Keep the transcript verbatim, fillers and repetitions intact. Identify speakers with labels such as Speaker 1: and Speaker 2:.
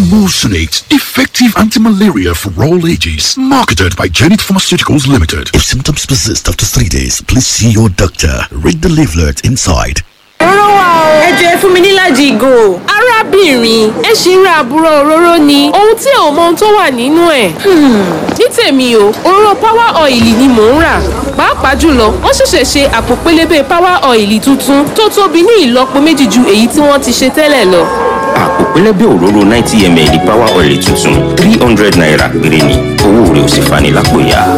Speaker 1: Emulsionate, effective anti-malaria for all ages. Marketed by Janet Pharmaceuticals Limited. If symptoms persist after three days, please see your doctor. Read the leaflet inside.
Speaker 2: ẹ jẹ́ fún mi níláàjì ìgò. arábìnrin ẹ ṣì ń ra àbúrò òróró ni ohun tí ò mọ ohun tó wà nínú ẹ̀. ní tèmi o òróró power oil ni mò ń rà pàápàá jùlọ wọ́n ṣẹ̀ṣẹ̀ ṣe àpò pélébé power oil tuntun tó tóbi ní ìlọ́po méjì ju èyí tí wọ́n ti ṣe tẹ́lẹ̀ lọ.
Speaker 3: àpò pélébé òróró ninety milliliters power oil tuntun three hundred naira péré ni owó rẹ̀ ò sì fani lápò ya.